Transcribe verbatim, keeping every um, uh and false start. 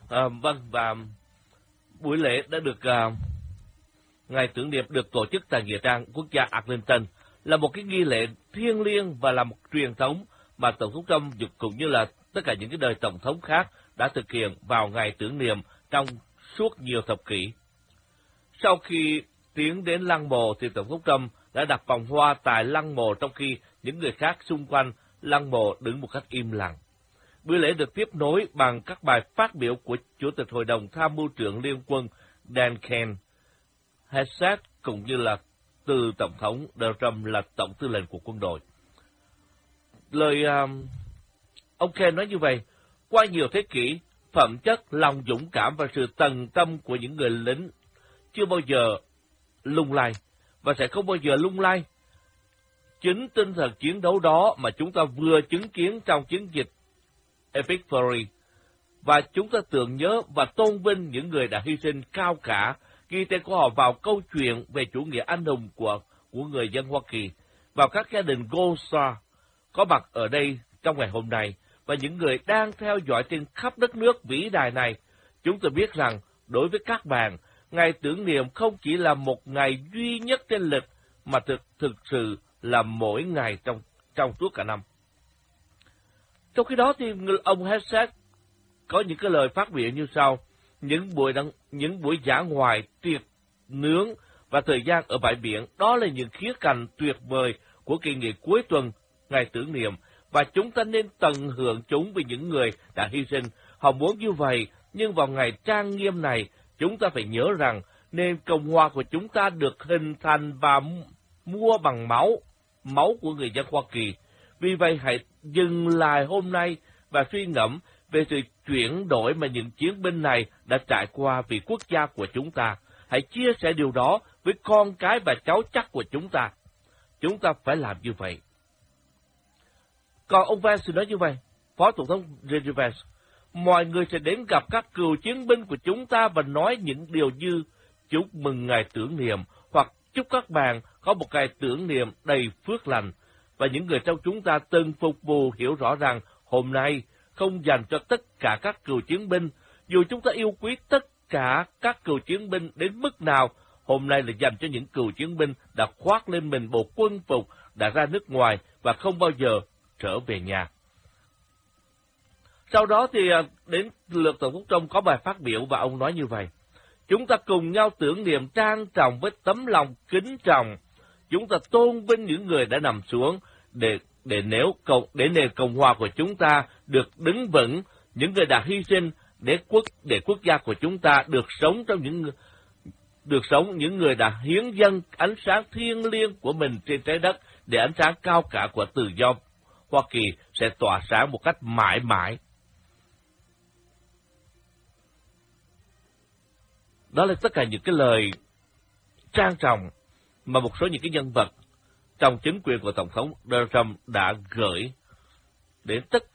À, vâng, và buổi lễ đã được uh, ngày tưởng niệm được tổ chức tại nghĩa trang quốc gia Arlington, là một cái nghi lễ thiêng liêng và là một truyền thống mà Tổng thống Trump cũng như là tất cả những cái đời tổng thống khác đã thực hiện vào ngày tưởng niệm trong suốt nhiều thập kỷ. Sau khi tiến đến lăng mộ thì Tổng thống Trump đã đặt vòng hoa tại lăng mộ, trong khi những người khác xung quanh lăng mộ đứng một cách im lặng. Buổi lễ được tiếp nối bằng các bài phát biểu của Chủ tịch Hội đồng Tham mưu trưởng Liên quân Dan Kent Hesed, cũng như là từ Tổng thống Donald Trump là Tổng tư lệnh của quân đội. Lời um, ông Kent nói như vậy: qua nhiều thế kỷ, phẩm chất, lòng dũng cảm và sự tận tâm của những người lính chưa bao giờ lung lay và sẽ không bao giờ lung lay. Chính tinh thần chiến đấu đó mà chúng ta vừa chứng kiến trong chiến dịch Epic Fury, và chúng ta tưởng nhớ và tôn vinh những người đã hy sinh cao cả, ghi tên của họ vào câu chuyện về chủ nghĩa anh hùng của, của người dân Hoa Kỳ, vào các gia đình Gold Star có mặt ở đây trong ngày hôm nay, và những người đang theo dõi trên khắp đất nước vĩ đại này. Chúng tôi biết rằng, đối với các bạn, ngày tưởng niệm không chỉ là một ngày duy nhất trên lịch, mà thực, thực sự là mỗi ngày trong, trong suốt cả năm. Trong khi đó thì ông Hesed có những cái lời phát biểu như sau: những buổi đăng, những buổi dã ngoại, tiệc nướng và thời gian ở bãi biển, đó là những khía cạnh tuyệt vời của kỳ nghỉ cuối tuần, ngày tưởng niệm, và chúng ta nên tận hưởng chúng vì những người đã hy sinh. Họ muốn như vậy, nhưng vào ngày trang nghiêm này, chúng ta phải nhớ rằng nền Cộng hòa của chúng ta được hình thành và mua bằng máu, máu của người dân Hoa Kỳ. Vì vậy, hãy dừng lại hôm nay và suy ngẫm về sự chuyển đổi mà những chiến binh này đã trải qua vì quốc gia của chúng ta. Hãy chia sẻ điều đó với con cái và cháu chắc của chúng ta. Chúng ta phải làm như vậy. Còn ông Vance nói như vậy, Phó Tổng thống gi đi Vance: mọi người sẽ đến gặp các cựu chiến binh của chúng ta và nói những điều như chúc mừng ngày tưởng niệm, hoặc chúc các bạn có một ngày tưởng niệm đầy phước lành. Và những người trong chúng ta từng phục vụ hiểu rõ rằng hôm nay không dành cho tất cả các cựu chiến binh. Dù chúng ta yêu quý tất cả các cựu chiến binh đến mức nào, hôm nay là dành cho những cựu chiến binh đã khoác lên mình bộ quân phục, đã ra nước ngoài và không bao giờ trở về nhà. Sau đó thì đến lượt Tổng thống Trump có bài phát biểu, và ông nói như vậy: chúng ta cùng nhau tưởng niệm trang trọng với tấm lòng kính trọng. Chúng ta tôn vinh những người đã nằm xuống để để nếu cộng để nền Cộng hòa của chúng ta được đứng vững, những người đã hy sinh để quốc để quốc gia của chúng ta được sống trong những được sống những người đã hiến dâng ánh sáng thiêng liêng của mình trên trái đất, để ánh sáng cao cả của tự do Hoa Kỳ sẽ tỏa sáng một cách mãi mãi. Đó là tất cả những cái lời trang trọng mà một số những cái nhân vật trong chính quyền của Tổng thống Donald Trump đã gửi đến tất